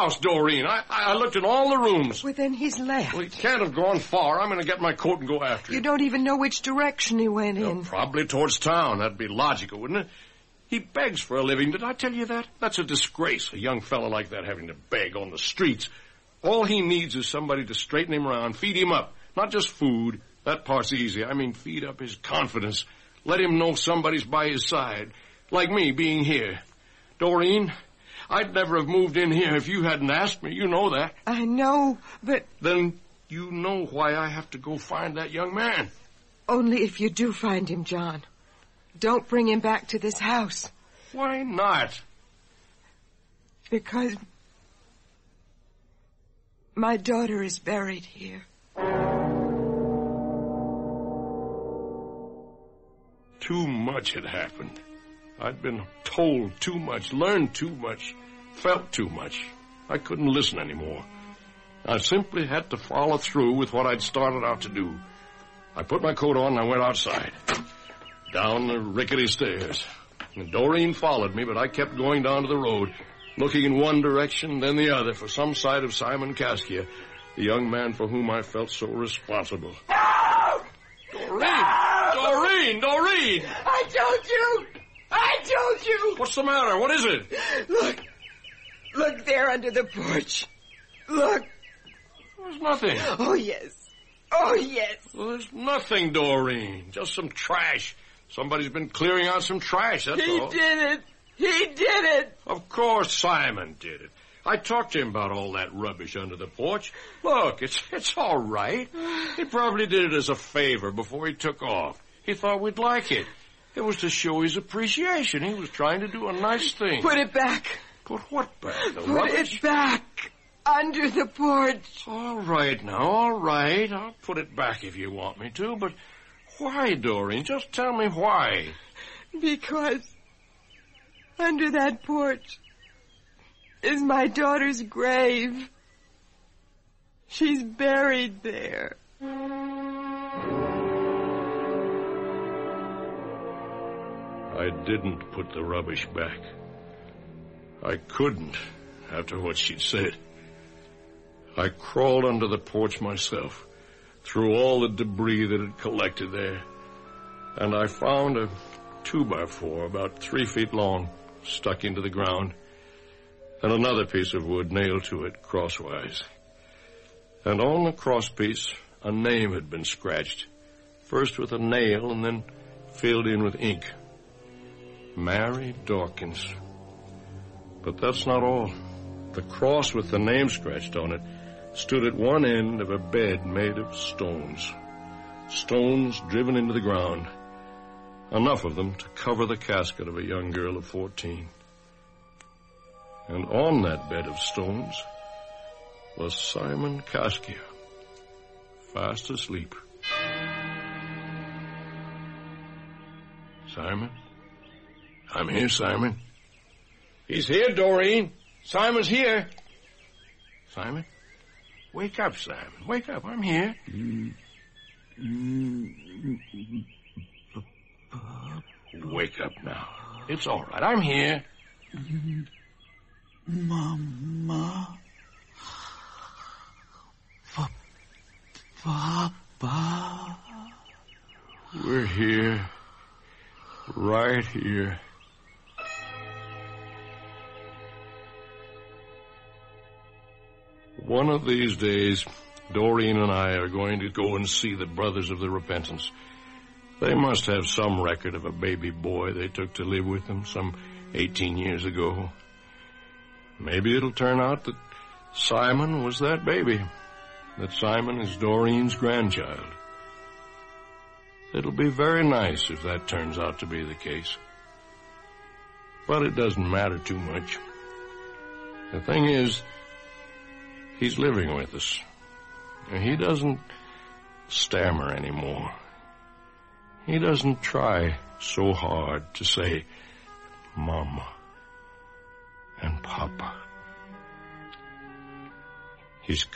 house, Doreen. I looked in all the rooms. Well, then he's left. Well, he can't have gone far. I'm going to get my coat and go after him. You don't even know which direction he went in. Probably towards town. That'd be logical, wouldn't it? He begs for a living. Did I tell you that? That's a disgrace, a young fellow like that having to beg on the streets. All he needs is somebody to straighten him around, feed him up. Not just food. That part's easy. I mean, feed up his confidence. Let him know somebody's by his side. Like me being here. Doreen, I'd never have moved in here if you hadn't asked me. You know that. I know, but... Then you know why I have to go find that young man. Only if you do find him, John. Don't bring him back to this house. Why not? Because my daughter is buried here. Too much had happened. I'd been told too much, learned too much, felt too much. I couldn't listen anymore. I simply had to follow through with what I'd started out to do. I put my coat on and I went outside. Down the rickety stairs. And Doreen followed me, but I kept going down to the road, looking in one direction, then the other, for some sight of Simon Kaskia, the young man for whom I felt so responsible. No! Doreen! No! Doreen! I told you! What's the matter? What is it? Look there under the porch. Look. There's nothing. Oh, yes. Well, there's nothing, Doreen. Just some trash. Somebody's been clearing out some trash, that's all. He did it. Of course Simon did it. I talked to him about all that rubbish under the porch. Look, it's all right. He probably did it as a favor before he took off. He thought we'd like it. It was to show his appreciation. He was trying to do a nice thing. Put it back. Put what back? The Put rubbish? it back. Under the porch. All right now, all right. I'll put it back if you want me to, but why, Doreen? Just tell me why. Because under that porch is my daughter's grave. She's buried there. I didn't put the rubbish back. I couldn't, after what she'd said. I crawled under the porch myself, through all the debris that had collected there, and I found a 2x4 about 3 feet long, stuck into the ground, and another piece of wood nailed to it crosswise. And on the crosspiece, a name had been scratched, first with a nail and then filled in with ink. Mary Dawkins. But that's not all. The cross with the name scratched on it stood at one end of a bed made of stones. Stones driven into the ground. Enough of them to cover the casket of a young girl of 14. And on that bed of stones was Simon Kaskia, fast asleep. Simon? I'm here, Simon. He's here, Doreen. Simon's here. Simon? Wake up, Simon. Wake up. I'm here. Wake up now. It's all right. I'm here. Mama. Papa. We're here. Right here. One of these days, Doreen and I are going to go and see the Brothers of the Repentance. They must have some record of a baby boy they took to live with them some 18 years ago. Maybe it'll turn out that Simon was that baby, that Simon is Doreen's grandchild. It'll be very nice if that turns out to be the case. But it doesn't matter too much. The thing is, he's living with us. And he doesn't stammer anymore. He doesn't try so hard to say Mama and Papa. He's